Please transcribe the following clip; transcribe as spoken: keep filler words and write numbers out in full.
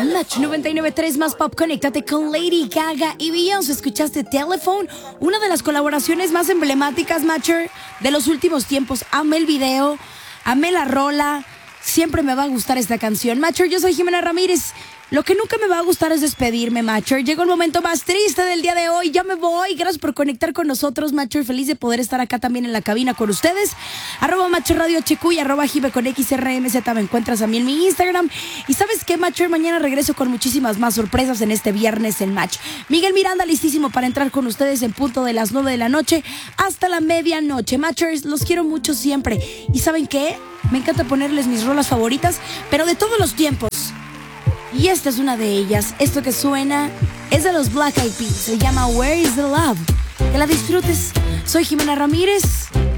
Match noventa y nueve punto tres más pop. Conéctate con Lady Gaga y Beyoncé. Escuchaste Telephone, una de las colaboraciones más emblemáticas, Matcher, de los últimos tiempos. Amé el video, amé la rola. Siempre me va a gustar esta canción. Matcher, yo soy Jimena Ramírez. Lo que nunca me va a gustar es despedirme, Matcher. Llegó el momento más triste del día de hoy. Ya me voy. Gracias por conectar con nosotros, Matcher. Feliz de poder estar acá también en la cabina con ustedes. Arroba Matcher Radio H Q y arroba Jive con X R M Z. Me encuentras a mí en mi Instagram. Y ¿sabes qué, Matcher? Mañana regreso con muchísimas más sorpresas en este viernes en Match. Miguel Miranda listísimo para entrar con ustedes en punto de las nueve de la noche hasta la medianoche. Matchers, los quiero mucho siempre. ¿Y saben qué? Me encanta ponerles mis rolas favoritas, pero de todos los tiempos. Y esta es una de ellas. Esto que suena es de los Black Eyed Peas. Se llama Where is the Love. Que la disfrutes. Soy Jimena Ramírez.